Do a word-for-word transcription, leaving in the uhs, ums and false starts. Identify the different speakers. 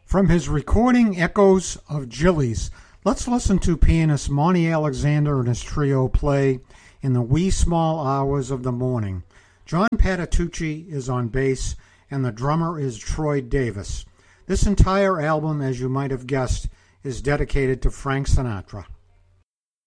Speaker 1: From his recording Echoes of Gillies, let's listen to pianist Monty Alexander and his trio play In the Wee Small Hours of the Morning. John Patitucci is on bass, and the drummer is Troy Davis. This entire album, as you might have guessed, is dedicated to Frank Sinatra.